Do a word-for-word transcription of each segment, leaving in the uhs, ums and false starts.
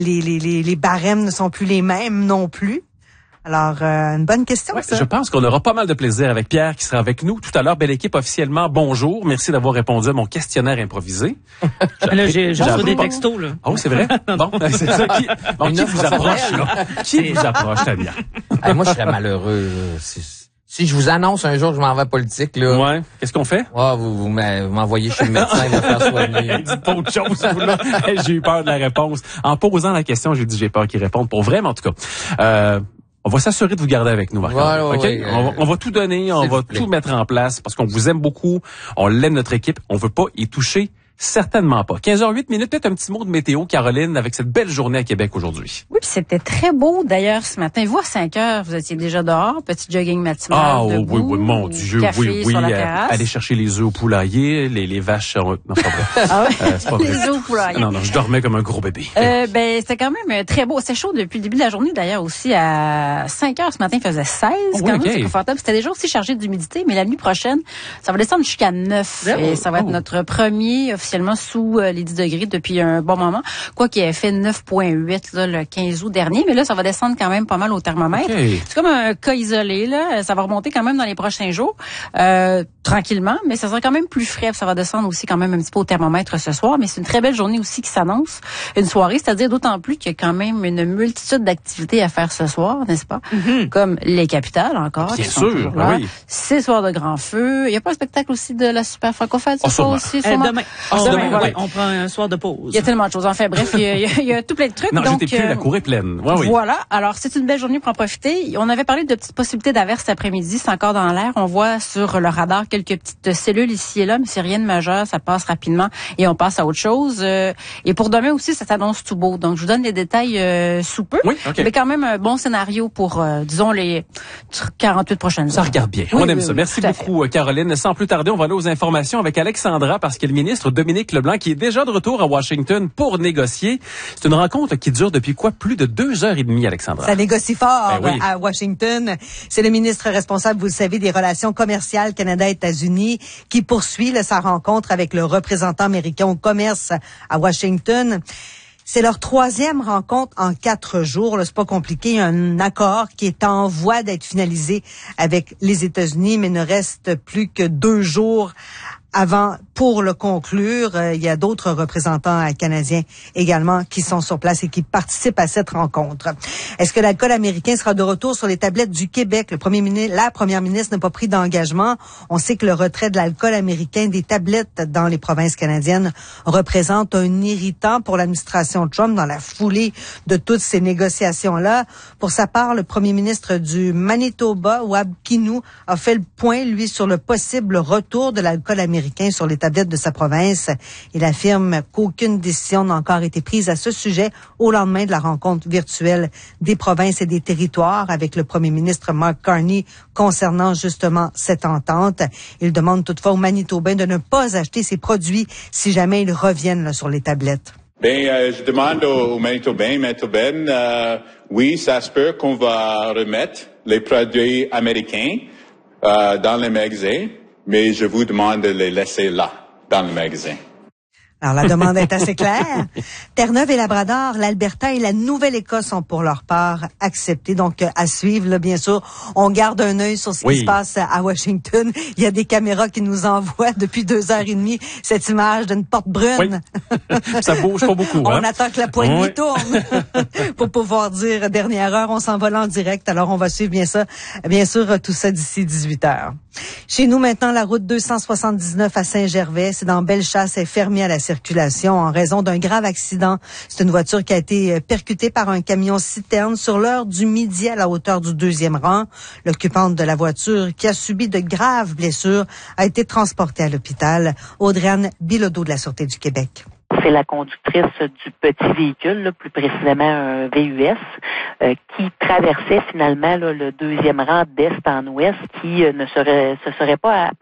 Les, les, les, les barèmes ne sont plus les mêmes non plus. Alors, euh, une bonne question, ouais, ça. Je pense qu'on aura pas mal de plaisir avec Pierre qui sera avec nous tout à l'heure. Belle équipe, officiellement, bonjour. Merci d'avoir répondu à mon questionnaire improvisé. Là, j'ai, j'ai reçu des textos, là. Oh, c'est vrai? Bon, c'est ça. Qui, bon, qui vous approche, là? Qui vous approche, Tania? Hey, moi, je serais malheureux. Si, si je vous annonce un jour que je m'en vais politique, là. Ouais. Qu'est-ce qu'on fait? Oh, vous, vous m'envoyez chez le médecin me faire soigner. Dites pas autre chose, vous, là. J'ai eu peur de la réponse. En posant la question, j'ai dit j'ai peur qu'il réponde. Pour vrai, mais en tout cas, euh, on va s'assurer de vous garder avec nous, Marc-André. Ouais, ouais, okay? ouais, on, va, on va tout donner, on va tout mettre en place parce qu'on vous aime beaucoup, on l'aime notre équipe, on veut pas y toucher. Certainement pas. quinze heures huit minutes, peut-être un petit mot de météo, Caroline, avec cette belle journée à Québec aujourd'hui. Oui, puis c'était très beau d'ailleurs ce matin. Vous, à cinq heures, vous étiez déjà dehors, petit jogging matinal. Ah oh, debout, oui, oui, mon Dieu, café oui, oui. Sur la Euh, terrasse. aller chercher les œufs au poulailler, les, les vaches... Euh, non, c'est pas vrai. Ah ouais? Euh, c'est pas vrai. Les œufs au poulailler. Non, non, je dormais comme un gros bébé. Euh, ben, c'était quand même très beau. C'est chaud depuis le début de la journée d'ailleurs aussi. À cinq heures ce matin, il faisait seize. Oh, quand oui, même, okay. c'est confortable. C'était déjà aussi chargé d'humidité, mais la nuit prochaine, ça va descendre jusqu'à neuf. Oh, et ça va être oh. notre premier officiellement sous euh, les dix degrés depuis un bon moment. Quoi qu'il ait fait neuf virgule huit là, le quinze août dernier, mais là, ça va descendre quand même pas mal au thermomètre. Okay. C'est comme un cas isolé, là. Ça va remonter quand même dans les prochains jours, euh, tranquillement, mais ça sera quand même plus frais. Ça va descendre aussi quand même un petit peu au thermomètre ce soir, mais c'est une très belle journée aussi qui s'annonce. Une soirée, c'est-à-dire d'autant plus qu'il y a quand même une multitude d'activités à faire ce soir, n'est-ce pas? Mm-hmm. Comme les capitales encore. Bien sûr, ben oui. C'est soir de grand feu. Il y a pas un spectacle aussi de la Super Francophone ce oh, soir aussi? Euh, sûrement? demain. Oh, demain, demain voilà. ouais, on prend un soir de pause. Il y a tellement de choses. Enfin, bref, il y a, il y a, il y a tout plein de trucs. Non, donc, j'étais plus, euh, la cour est pleine. Ouais, oui. Voilà. Alors, c'est une belle journée pour en profiter. On avait parlé de petites possibilités d'averses cet après-midi. C'est encore dans l'air. On voit sur le radar quelques petites cellules ici et là, mais c'est rien de majeur. Ça passe rapidement et on passe à autre chose. Euh, et pour demain aussi, ça s'annonce tout beau. Donc, je vous donne les détails euh, sous peu. Oui, OK. Mais quand même un bon scénario pour, euh, disons, les quarante-huit prochaines heures. Ça regarde bien. Oui, on aime oui, ça. oui, Merci tout à beaucoup, Caroline. Sans plus tarder, on va aller aux informations avec Alexandra parce que le ministre Dominique Leblanc qui est déjà de retour à Washington pour négocier. C'est une rencontre qui dure depuis quoi? Plus de deux heures et demie, Alexandra. Ça négocie fort Ben oui. à Washington. C'est le ministre responsable, vous le savez, des relations commerciales Canada-États-Unis qui poursuit là, sa rencontre avec le représentant américain au commerce à Washington. C'est leur troisième rencontre en quatre jours. Là, c'est pas compliqué. Il y a un accord qui est en voie d'être finalisé avec les États-Unis, mais ne reste plus que deux jours avant pour le conclure. Euh, il y a d'autres représentants canadiens également qui sont sur place et qui participent à cette rencontre. Est-ce que l'alcool américain sera de retour sur les tablettes du Québec? Le premier ministre, la première ministre n'a pas pris d'engagement. On sait que le retrait de l'alcool américain des tablettes dans les provinces canadiennes représente un irritant pour l'administration Trump dans la foulée de toutes ces négociations-là. Pour sa part, le premier ministre du Manitoba, Wab Kinew, a fait le point, lui, sur le possible retour de l'alcool américain sur les tablettes de sa province. Il affirme qu'aucune décision n'a encore été prise à ce sujet au lendemain de la rencontre virtuelle des provinces et des territoires avec le premier ministre Mark Carney concernant justement cette entente. Il demande toutefois aux Manitobains de ne pas acheter ces produits si jamais ils reviennent là, sur les tablettes. Ben, euh, je demande aux, aux Manitobains, Manitobaines, euh, oui, ça se peut qu'on va remettre les produits américains euh, dans les magasins, mais je vous demande de les laisser là, dans le magasin. Alors, la demande est assez claire. Terre-Neuve et Labrador, l'Alberta et la Nouvelle-Écosse sont pour leur part acceptés. Donc, à suivre, là, bien sûr, on garde un œil sur ce oui. qui se passe à Washington. Il y a des caméras qui nous envoient depuis deux heures et demie cette image d'une porte brune. Oui. Ça bouge pas beaucoup. On hein? attend que la poignée oui. tourne pour pouvoir dire dernière heure. On s'envole en direct. Alors, on va suivre bien ça, bien sûr, tout ça d'ici dix-huit heures. Chez nous, maintenant, la route deux cent soixante-dix-neuf à Saint-Gervais, c'est dans Bellechasse, est fermée à la circulation en raison d'un grave accident. C'est une voiture qui a été percutée par un camion citerne sur l'heure du midi à la hauteur du deuxième rang. L'occupante de la voiture, qui a subi de graves blessures, a été transportée à l'hôpital. Audrey-Anne Bilodeau de la Sûreté du Québec. C'est la conductrice du petit véhicule, là, plus précisément un V U S, euh, qui traversait finalement là, le deuxième rang d'est en ouest, qui euh, ne serait, se serait pas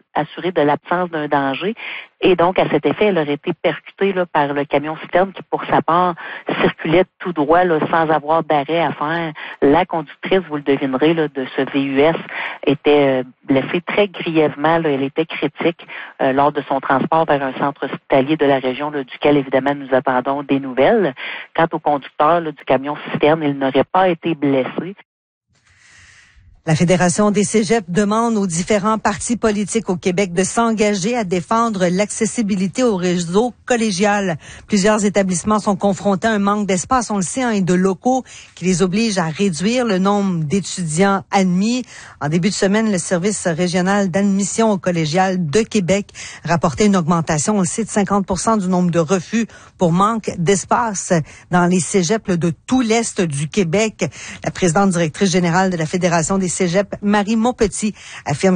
assurer de l'absence d'un danger. Et donc, à cet effet, elle aurait été percutée là, par le camion-citerne qui, pour sa part, circulait tout droit là, sans avoir d'arrêt à faire. La conductrice, vous le devinerez, là, de ce V U S était euh, blessée très grièvement. Là, elle était critique euh, lors de son transport vers un centre hospitalier de la région, là, duquel, évidemment, nous attendons des nouvelles. Quant au conducteur là, du camion-citerne, il n'aurait pas été blessé. La Fédération des cégeps demande aux différents partis politiques au Québec de s'engager à défendre l'accessibilité au réseau collégial. Plusieurs établissements sont confrontés à un manque d'espace, on le sait, hein, et de locaux qui les oblige à réduire le nombre d'étudiants admis. En début de semaine, le service régional d'admission au collégial de Québec rapportait une augmentation aussi de cinquante pour cent du nombre de refus pour manque d'espace dans les cégeps là, de tout l'Est du Québec. La présidente directrice générale de la Fédération des cégeps, Marie Montpetit, affirme